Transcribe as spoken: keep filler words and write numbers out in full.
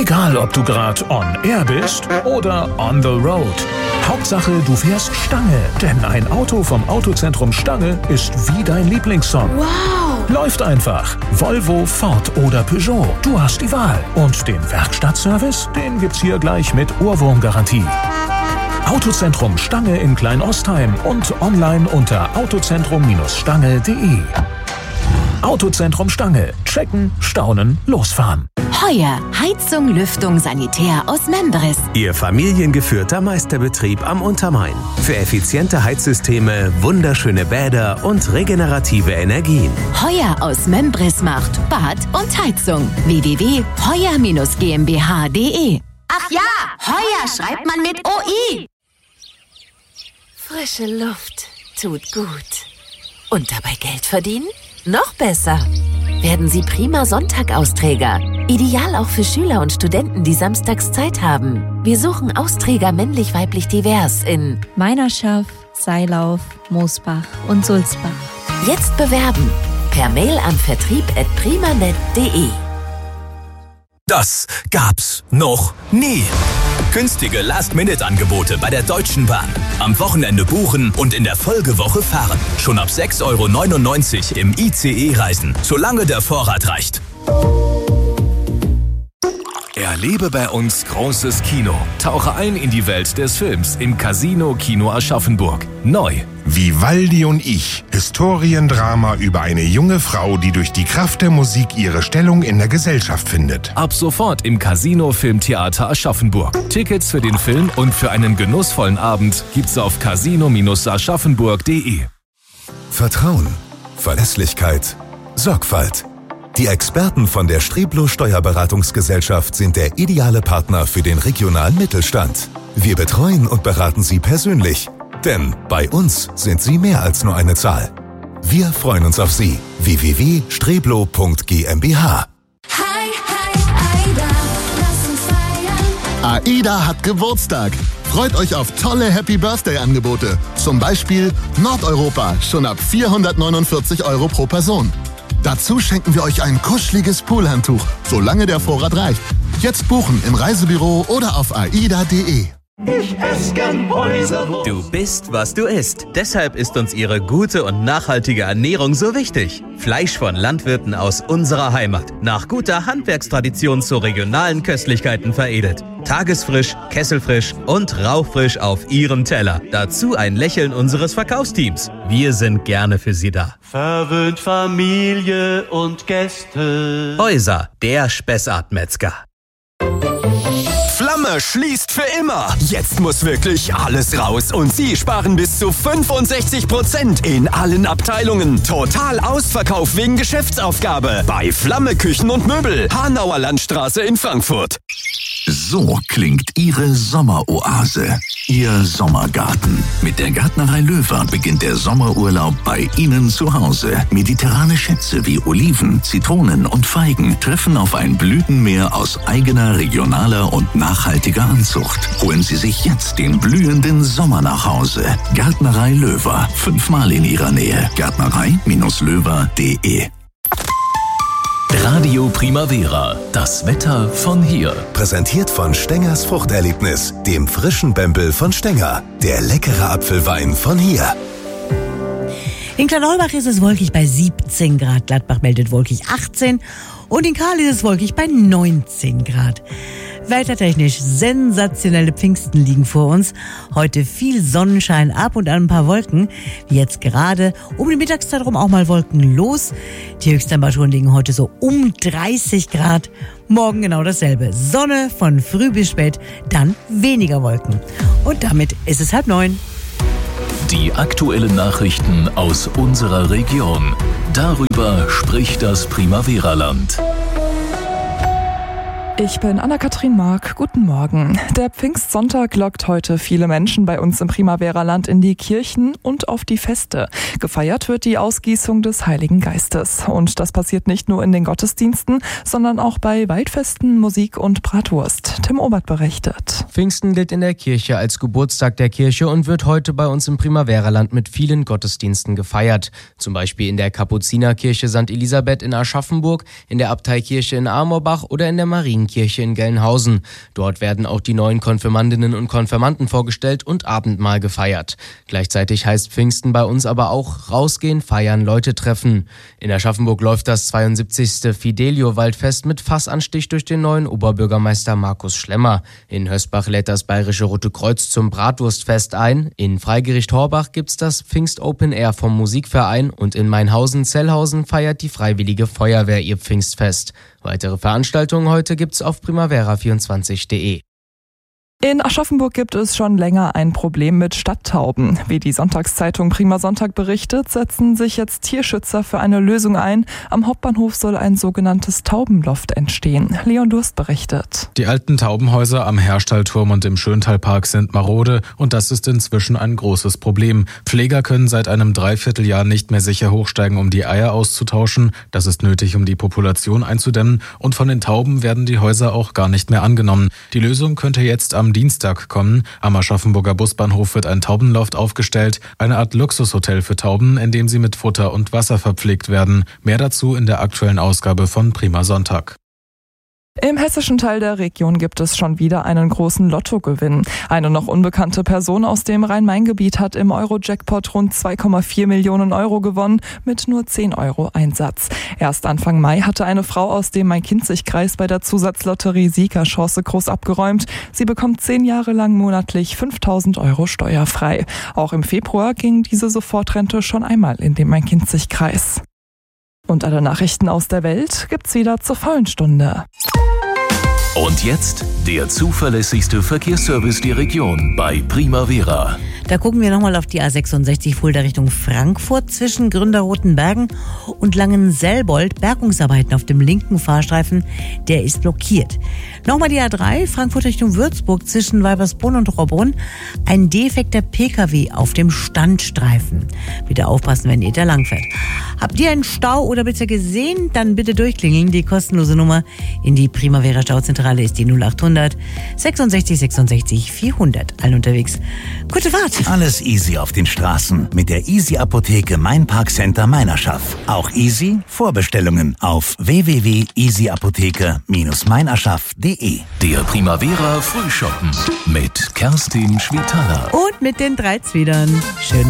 Egal, ob du gerade on air bist oder on the road. Hauptsache, du fährst Stange, denn ein Auto vom Autozentrum Stange ist wie dein Lieblingssong. Wow! Läuft einfach. Volvo, Ford oder Peugeot. Du hast die Wahl. Und den Werkstattservice, den gibt's hier gleich mit Ohrwurmgarantie. Autozentrum Stange in Kleinostheim und online unter autozentrum stange punkt de. Autozentrum Stange. Checken, staunen, losfahren. Heuer Heizung, Lüftung, Sanitär aus Membris. Ihr familiengeführter Meisterbetrieb am Untermain. Für effiziente Heizsysteme, wunderschöne Bäder und regenerative Energien. Heuer aus Membris macht Bad und Heizung. w w w punkt heuer Bindestrich gmbh punkt de. Ach ja, Heuer schreibt man mit O I. Frische Luft tut gut. Und dabei Geld verdienen? Noch besser. Werden Sie prima Sonntag-Austräger. Ideal auch für Schüler und Studenten, die samstags Zeit haben. Wir suchen Austräger männlich-weiblich divers in Meinerschaft, Seilauf, Moosbach und Sulzbach. Jetzt bewerben. Per Mail an vertrieb at primanet punkt de. Das gab's noch nie. Günstige Last-Minute-Angebote bei der Deutschen Bahn. Am Wochenende buchen und in der Folgewoche fahren. Schon ab sechs Euro neunundneunzig im I C E-Reisen, solange der Vorrat reicht. Erlebe bei uns großes Kino. Tauche ein in die Welt des Films im Casino Kino Aschaffenburg. Neu. Vivaldi und ich. Historiendrama über eine junge Frau, die durch die Kraft der Musik ihre Stellung in der Gesellschaft findet. Ab sofort im Casino Filmtheater Aschaffenburg. Tickets für den Film und für einen genussvollen Abend gibt's auf casino aschaffenburg punkt de. Vertrauen, Verlässlichkeit, Sorgfalt. Die Experten von der Streblo Steuerberatungsgesellschaft sind der ideale Partner für den regionalen Mittelstand. Wir betreuen und beraten Sie persönlich. Denn bei uns sind Sie mehr als nur eine Zahl. Wir freuen uns auf Sie. w w w punkt streblo punkt gmbh. Hi, hi, Aida, lass uns feiern. AIDA hat Geburtstag. Freut euch auf tolle Happy Birthday Angebote. Zum Beispiel Nordeuropa, schon ab vierhundertneunundvierzig Euro pro Person. Dazu schenken wir euch ein kuscheliges Poolhandtuch, solange der Vorrat reicht. Jetzt buchen im Reisebüro oder auf aida punkt de. Ich esse gern Häuserwurst. Du bist, was du isst. Deshalb ist uns ihre gute und nachhaltige Ernährung so wichtig. Fleisch von Landwirten aus unserer Heimat. Nach guter Handwerkstradition zu regionalen Köstlichkeiten veredelt. Tagesfrisch, kesselfrisch und rauchfrisch auf ihrem Teller. Dazu ein Lächeln unseres Verkaufsteams. Wir sind gerne für Sie da. Verwöhnt Familie und Gäste. Häuser, der Spessart-Metzger. Flamme schließt für immer. Jetzt muss wirklich alles raus und Sie sparen bis zu fünfundsechzig Prozent in allen Abteilungen. Total Ausverkauf wegen Geschäftsaufgabe bei Flamme Küchen und Möbel, Hanauer Landstraße in Frankfurt. So klingt Ihre Sommeroase, Ihr Sommergarten. Mit der Gärtnerei Löwer beginnt der Sommerurlaub bei Ihnen zu Hause. Mediterrane Schätze wie Oliven, Zitronen und Feigen treffen auf ein Blütenmeer aus eigener, regionaler und nachhaltiger Anzucht. Holen Sie sich jetzt den blühenden Sommer nach Hause. Gärtnerei Löwer, fünfmal in Ihrer Nähe. Gärtnerei Löwer punkt de. Radio Primavera, das Wetter von hier. Präsentiert von Stengers Fruchterlebnis, dem frischen Bembel von Stenger. Der leckere Apfelwein von hier. In Kleinolbach ist es wolkig bei siebzehn Grad, Gladbach meldet wolkig achtzehn und in Karl ist es wolkig bei neunzehn Grad. Wettertechnisch sensationelle Pfingsten liegen vor uns. Heute viel Sonnenschein, ab und an ein paar Wolken. Wie jetzt gerade um die Mittagszeit rum auch mal wolkenlos. Die Höchsttemperaturen liegen heute so um dreißig Grad. Morgen genau dasselbe. Sonne von früh bis spät, dann weniger Wolken. Und damit ist es halb neun. Die aktuellen Nachrichten aus unserer Region. Darüber spricht das Primavera-Land. Ich bin Anna-Kathrin Mark. Guten Morgen. Der Pfingstsonntag lockt heute viele Menschen bei uns im Primavera-Land in die Kirchen und auf die Feste. Gefeiert wird die Ausgießung des Heiligen Geistes. Und das passiert nicht nur in den Gottesdiensten, sondern auch bei Waldfesten, Musik und Bratwurst. Tim Obert berichtet. Pfingsten gilt in der Kirche als Geburtstag der Kirche und wird heute bei uns im Primavera-Land mit vielen Gottesdiensten gefeiert. Zum Beispiel in der Kapuzinerkirche Sankt Elisabeth in Aschaffenburg, in der Abteikirche in Amorbach oder in der Marienkirche Frauenkirche in Gelnhausen. Dort werden auch die neuen Konfirmandinnen und Konfirmanden vorgestellt und Abendmahl gefeiert. Gleichzeitig heißt Pfingsten bei uns aber auch rausgehen, feiern, Leute treffen. In Aschaffenburg läuft das zweiundsiebzigste Fidelio-Waldfest mit Fassanstich durch den neuen Oberbürgermeister Markus Schlemmer. In Hösbach lädt das Bayerische Rote Kreuz zum Bratwurstfest ein. In Freigericht Horbach gibt's das Pfingst Open Air vom Musikverein und in Mainhausen-Zellhausen feiert die Freiwillige Feuerwehr ihr Pfingstfest. Weitere Veranstaltungen heute gibt's auf primavera vierundzwanzig punkt de. In Aschaffenburg gibt es schon länger ein Problem mit Stadttauben. Wie die Sonntagszeitung Prima Sonntag berichtet, setzen sich jetzt Tierschützer für eine Lösung ein. Am Hauptbahnhof soll ein sogenanntes Taubenloft entstehen. Leon Durst berichtet. Die alten Taubenhäuser am Herstallturm und im Schöntalpark sind marode und das ist inzwischen ein großes Problem. Pfleger können seit einem Dreivierteljahr nicht mehr sicher hochsteigen, um die Eier auszutauschen. Das ist nötig, um die Population einzudämmen. Und von den Tauben werden die Häuser auch gar nicht mehr angenommen. Die Lösung könnte jetzt am Dienstag kommen. Am Aschaffenburger Busbahnhof wird ein Taubenloft aufgestellt, eine Art Luxushotel für Tauben, in dem sie mit Futter und Wasser verpflegt werden. Mehr dazu in der aktuellen Ausgabe von Prima Sonntag. Im hessischen Teil der Region gibt es schon wieder einen großen Lottogewinn. Eine noch unbekannte Person aus dem Rhein-Main-Gebiet hat im Euro-Jackpot rund zwei Komma vier Millionen Euro gewonnen mit nur zehn Euro Einsatz. Erst Anfang Mai hatte eine Frau aus dem Main-Kinzig-Kreis bei der Zusatzlotterie Siegerchance groß abgeräumt. Sie bekommt zehn Jahre lang monatlich fünftausend Euro steuerfrei. Auch im Februar ging diese Sofortrente schon einmal in den Main-Kinzig-Kreis. Und alle Nachrichten aus der Welt gibt's wieder zur vollen Stunde. Und jetzt der zuverlässigste Verkehrsservice der Region bei Primavera. Da gucken wir nochmal auf die A sechsundsechzig Fulda Richtung Frankfurt zwischen Gründerrotenbergen und Langenselbold. Bergungsarbeiten auf dem linken Fahrstreifen, der ist blockiert. Nochmal die A drei Frankfurt Richtung Würzburg zwischen Weibersbrunn und Robbrunn. Ein defekter Pkw auf dem Standstreifen. Bitte aufpassen, wenn ihr da langfährt. Habt ihr einen Stau oder Blitzer gesehen? Dann bitte durchklingeln. Die kostenlose Nummer in die Primavera Stauzentrale ist die null achthundert sechsundsechzig sechsundsechzig vierhundert. Allen unterwegs. Gute Fahrt! Alles easy auf den Straßen mit der Easy Apotheke Main Park Center Meinerschaft. Auch easy Vorbestellungen auf w w w punkt easy apotheke Bindestrich meinerschaft punkt de. Der Primavera Frühschoppen mit Kerstin Schwetala. Und mit den drei Zwiebeln. Schöne